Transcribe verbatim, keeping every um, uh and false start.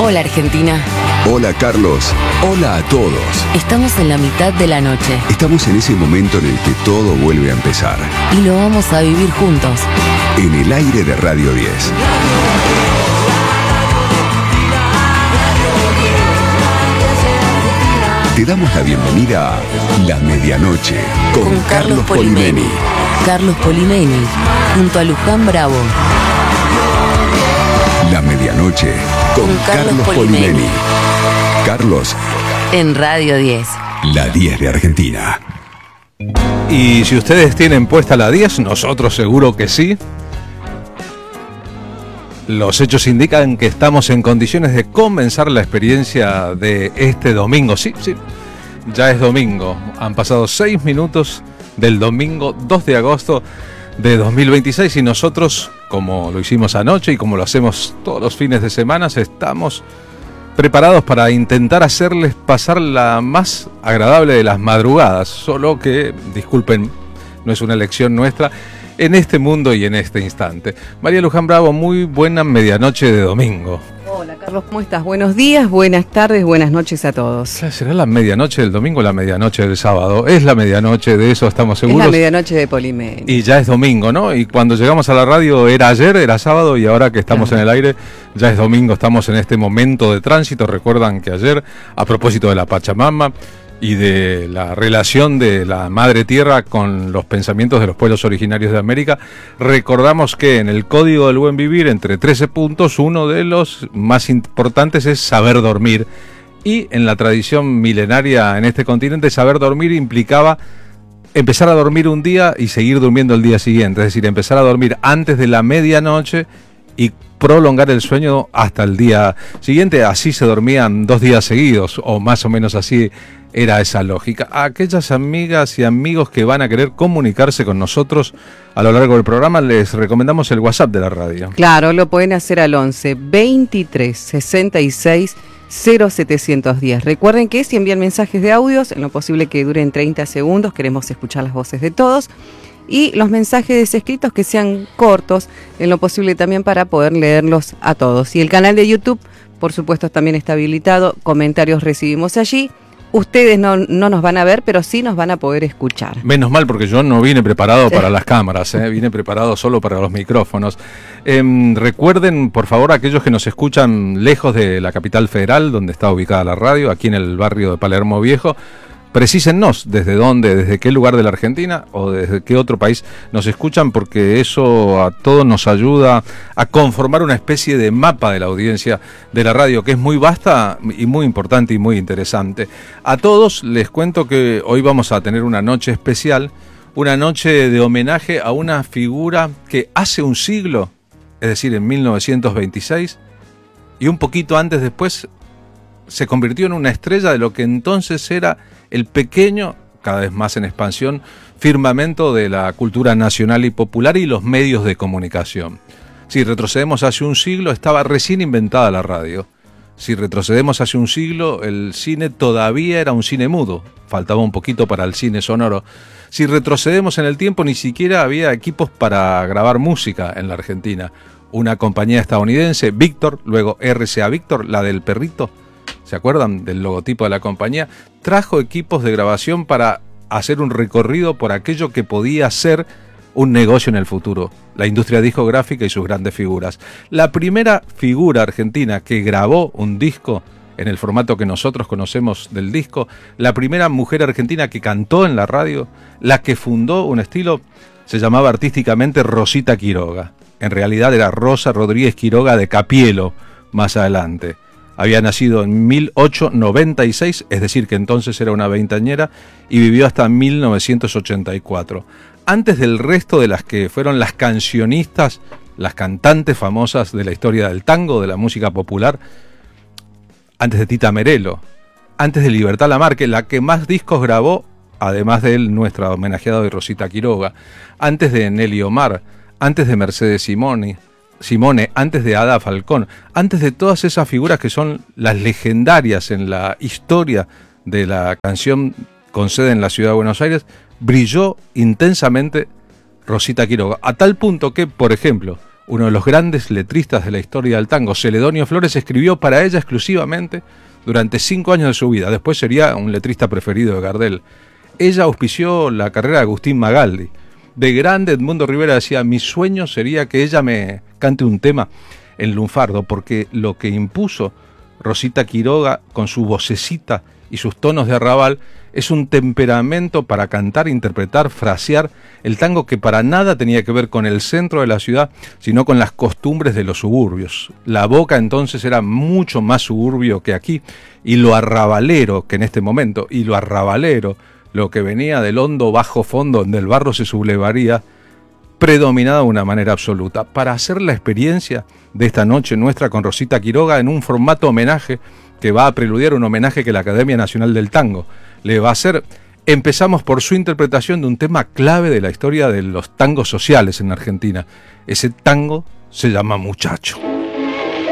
Hola Argentina. Hola Carlos. Hola a todos. Estamos en la mitad de la noche. Estamos en ese momento en el que todo vuelve a empezar. Y lo vamos a vivir juntos. En el aire de Radio diez. Te damos la bienvenida a La Medianoche con, con Carlos, Carlos Polimeni. Carlos Polimeni, junto a Luján Bravo. La Medianoche con, con Carlos, Carlos Polimeni. Polimeni. Carlos. En Radio diez. La diez de Argentina. Y si ustedes tienen puesta la diez, nosotros seguro que sí. Los hechos indican que estamos en condiciones de comenzar la experiencia de este domingo. Sí, sí, ya es domingo. Han pasado seis minutos del domingo dos de agosto de dos mil veintiséis y nosotros, como lo hicimos anoche y como lo hacemos todos los fines de semana, estamos preparados para intentar hacerles pasar la más agradable de las madrugadas. Solo que, disculpen, no es una elección nuestra, en este mundo y en este instante. María Luján Bravo, muy buena medianoche de domingo. Hola Carlos, ¿cómo estás? Buenos días, buenas tardes, buenas noches a todos. ¿Será la medianoche del domingo o la medianoche del sábado? Es la medianoche, de eso estamos seguros. Es la medianoche de Polimeni. Y ya es domingo, ¿no? Y cuando llegamos a la radio era ayer, era sábado, y ahora que estamos claro. en el aire, ya es domingo, estamos en este momento de tránsito. Recuerdan que ayer, a propósito de la Pachamama y de la relación de la Madre Tierra con los pensamientos de los pueblos originarios de América, recordamos que en el Código del Buen Vivir, entre trece puntos, uno de los más importantes es saber dormir. Y en la tradición milenaria en este continente, saber dormir implicaba empezar a dormir un día y seguir durmiendo el día siguiente. Es decir, empezar a dormir antes de la medianoche y prolongar el sueño hasta el día siguiente. Así se dormían dos días seguidos, o más o menos así era esa lógica. A aquellas amigas y amigos que van a querer comunicarse con nosotros a lo largo del programa, les recomendamos el WhatsApp de la radio. Claro, lo pueden hacer al once veintitrés sesenta y seis cero setecientos diez. Recuerden que si envían mensajes de audios, en lo posible que duren treinta segundos, queremos escuchar las voces de todos. Y los mensajes escritos que sean cortos, en lo posible también para poder leerlos a todos. Y el canal de YouTube, por supuesto, también está habilitado. Comentarios recibimos allí. Ustedes no, no nos van a ver, pero sí nos van a poder escuchar. Menos mal, porque yo no vine preparado para las cámaras, ¿eh? Vine preparado solo para los micrófonos. Eh, recuerden, por favor, aquellos que nos escuchan lejos de la capital federal, donde está ubicada la radio, aquí en el barrio de Palermo Viejo, precísennos desde dónde, desde qué lugar de la Argentina o desde qué otro país nos escuchan, porque eso a todos nos ayuda a conformar una especie de mapa de la audiencia de la radio, que es muy vasta y muy importante y muy interesante. A todos les cuento que hoy vamos a tener una noche especial, una noche de homenaje a una figura que hace un siglo, es decir, en mil novecientos veintiséis, y un poquito antes después, se convirtió en una estrella de lo que entonces era el pequeño, cada vez más en expansión, firmamento de la cultura nacional y popular y los medios de comunicación. Si retrocedemos hace un siglo, estaba recién inventada la radio. Si retrocedemos hace un siglo, el cine todavía era un cine mudo, faltaba un poquito para el cine sonoro. Si retrocedemos en el tiempo, ni siquiera había equipos para grabar música en la Argentina. Una compañía estadounidense, Victor, luego R C A Victor, la del perrito, ¿se acuerdan del logotipo de la compañía? Trajo equipos de grabación para hacer un recorrido por aquello que podía ser un negocio en el futuro, la industria discográfica y sus grandes figuras. La primera figura argentina que grabó un disco en el formato que nosotros conocemos del disco, la primera mujer argentina que cantó en la radio, la que fundó un estilo, se llamaba artísticamente Rosita Quiroga. En realidad era Rosa Rodríguez Quiroga de Capielo, más adelante. Había nacido en mil ochocientos noventa y seis, es decir, que entonces era una veinteañera, y vivió hasta mil novecientos ochenta y cuatro. Antes del resto de las que fueron las cancionistas, las cantantes famosas de la historia del tango, de la música popular, antes de Tita Merelo, antes de Libertad Lamarque, la que más discos grabó, además de él, nuestra homenajeada de Rosita Quiroga, antes de Nelly Omar, antes de Mercedes Simone, Simone, antes de Ada Falcón, antes de todas esas figuras que son las legendarias en la historia de la canción con sede en la ciudad de Buenos Aires, brilló intensamente Rosita Quiroga, a tal punto que, por ejemplo, uno de los grandes letristas de la historia del tango, Celedonio Flores, escribió para ella exclusivamente durante cinco años de su vida. Después sería un letrista preferido de Gardel. Ella auspició la carrera de Agustín Magaldi. De grande, Edmundo Rivera decía, mi sueño sería que ella me cante un tema en lunfardo, porque lo que impuso Rosita Quiroga con su vocecita y sus tonos de arrabal es un temperamento para cantar, interpretar, frasear el tango que para nada tenía que ver con el centro de la ciudad, sino con las costumbres de los suburbios. La Boca entonces era mucho más suburbio que aquí, y lo arrabalero que en este momento, y lo arrabalero, lo que venía del hondo bajo fondo donde el barro se sublevaría, predominaba de una manera absoluta. Para hacer la experiencia de esta noche nuestra con Rosita Quiroga en un formato homenaje que va a preludiar un homenaje que la Academia Nacional del Tango le va a hacer, empezamos por su interpretación de un tema clave de la historia de los tangos sociales en Argentina. Ese tango se llama Muchacho.